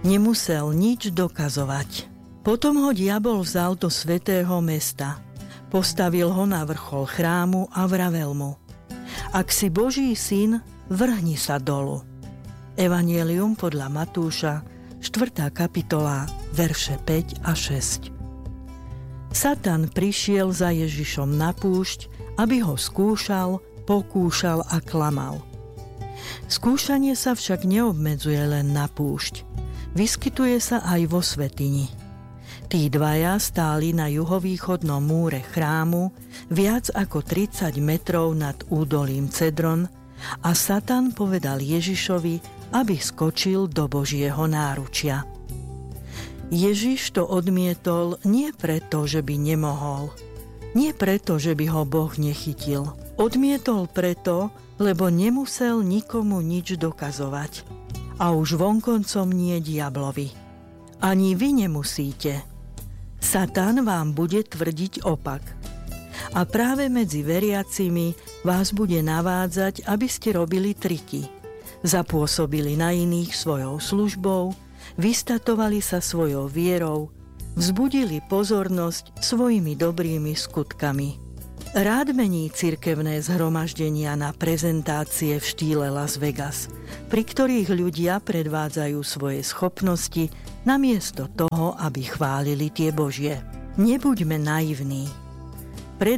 Nemusel nič dokazovať. Potom ho diabol vzal do svätého mesta. Postavil ho na vrchol chrámu a vravel mu: Ak si Boží syn, vrhni sa dolu. Evanjelium podľa Matúša, 4. kapitola, verše 5 a 6. Satan prišiel za Ježišom na púšť, aby ho skúšal, pokúšal a klamal. Skúšanie sa však neobmedzuje len na púšť. Vyskytuje sa aj vo svätyni. Tí dvaja stáli na juhovýchodnom múre chrámu viac ako 30 metrov nad údolím Cedron a Satan povedal Ježišovi, aby skočil do Božieho náručia. Ježiš to odmietol nie preto, že by nemohol. Nie preto, že by ho Boh nechytil. Odmietol preto, lebo nemusel nikomu nič dokazovať. A už vonkoncom nie diablovi. Ani vy nemusíte. Satan vám bude tvrdiť opak. A práve medzi veriacimi vás bude navádzať, aby ste robili triky. Zapôsobili na iných svojou službou, vystatovali sa svojou vierou, vzbudili pozornosť svojimi dobrými skutkami. Rád mení cirkevné zhromaždenia na prezentácie v štýle Las Vegas, pri ktorých ľudia predvádzajú svoje schopnosti namiesto toho, aby chválili tie Božie. Nebuďme naivní.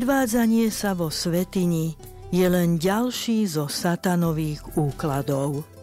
Predvádzanie sa vo svätyni je len ďalší zo satanových úkladov.